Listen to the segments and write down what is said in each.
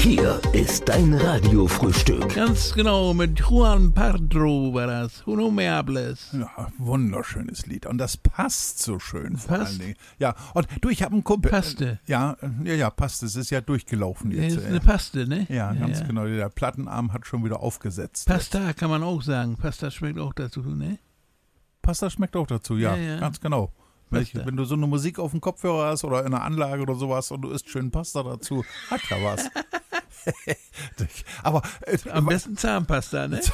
Hier ist dein Radiofrühstück. Ganz genau, mit Juan Pardo war das. Uno me hables. Ja, wunderschönes Lied. Und das passt so schön vor Passt? allen Dingen. Ja, und du, ich habe einen Kumpel. Paste. Ja, passt. Es ist ja durchgelaufen Das jetzt. ist eine Paste, ne? Ja, ganz genau. Der Plattenarm hat schon wieder aufgesetzt. Pasta kann man auch sagen. Pasta schmeckt auch dazu, ne? Pasta schmeckt auch dazu, ja, Ja. ganz genau. Pasta. Wenn du so eine Musik auf dem Kopfhörer hast oder in einer Anlage oder sowas und du isst schön Pasta dazu, hat ja was. Aber Am besten Zahnpasta, ne?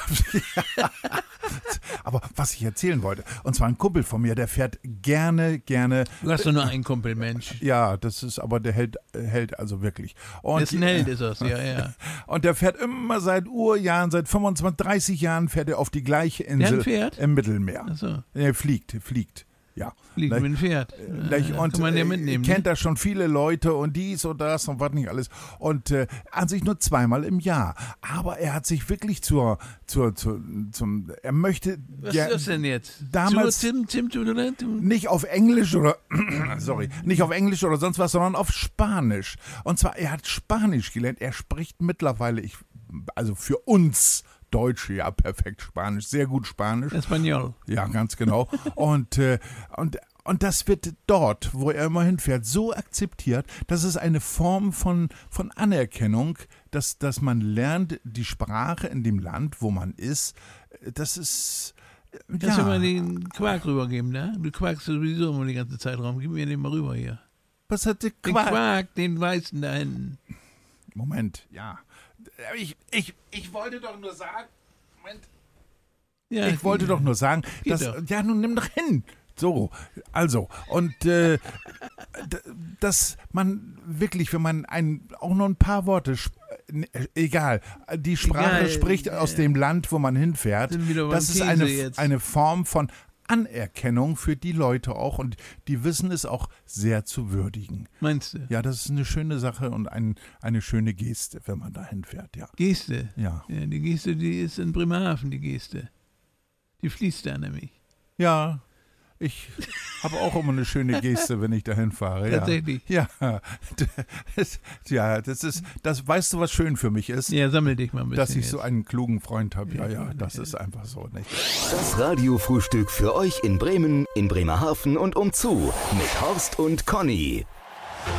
aber was ich erzählen wollte, und zwar ein Kumpel von mir, der fährt gerne. Du hast doch nur einen Kumpel, Mensch. Ja, das ist aber der Held also wirklich. Und Das ist ein Held, ist das, ja. Und der fährt immer seit Urjahren, seit 25, 30 Jahren fährt er auf die gleiche Insel Pferd? im Mittelmeer. Ach so. Er fliegt. Ja. Liegt mit dem Pferd. Und kann man ja mitnehmen. kennt da schon viele Leute und dies und das und was nicht alles. Und an sich nur zweimal im Jahr. Aber er hat sich wirklich er möchte... Was ist das denn jetzt? Damals nicht auf Englisch oder nicht auf Englisch oder sonst was, sondern auf Spanisch. Und zwar, er hat Spanisch gelernt. Er spricht mittlerweile, also für uns Deutsche, ja, perfekt Spanisch, sehr gut Spanisch. Espanol. Ja, ganz genau. Und das wird dort, wo er immer hinfährt, so akzeptiert, dass es eine Form von Anerkennung, dass man lernt, die Sprache in dem Land, wo man ist, das ist... Kannst du mal den Quark rübergeben, ne? Du quakst sowieso immer die ganze Zeit rum. Gib mir den mal rüber hier. Was hat der Den Quark, den weißen da hinten. Moment, ja. Ich wollte doch nur sagen, Moment. Ja, Ich wollte doch nur sagen, Geht dass, doch. ja, nun nimm doch hin. So, also, und dass man wirklich, wenn man auch nur ein paar Worte, egal, die Sprache Egal, spricht aus dem Land, wo man hinfährt, Sind wieder beim das ist Käse jetzt. eine Form von Anerkennung für die Leute auch und die wissen es auch sehr zu würdigen. Meinst du? Ja, das ist eine schöne Sache und eine schöne Geste, wenn man da hinfährt, ja. Geste. Ja. Ja, die Geste, die ist in Bremerhaven, die Geste. Die fließt da nämlich. Ja, ich habe auch immer eine schöne Geste, wenn ich dahin fahre. Ja. Tatsächlich. Ja, das weißt du, was schön für mich ist, Ja, sammel dich mal ein bisschen. dass ich jetzt. so einen klugen Freund habe. Ja, das ist einfach so, nicht? Das Radiofrühstück für euch in Bremen, in Bremerhaven und umzu mit Horst und Conny.